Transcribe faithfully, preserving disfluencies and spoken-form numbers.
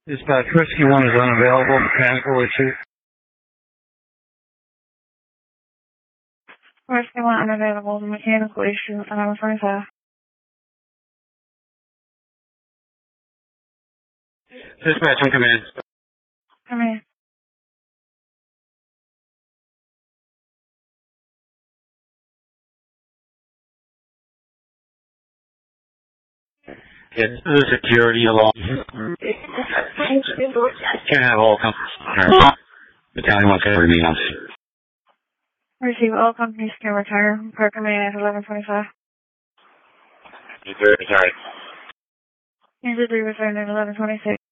Dispatch, Rescue one is unavailable, mechanical issue. Rescue one unavailable, mechanical issue, eleven twenty-five. Dispatch, I'm coming in. Come in. Yes, the security alarm. Can't have all companies. Battalion wants to remain on. Receive all companies can return. Per command at eleven twenty-five. Sorry. User three return at eleven twenty-six.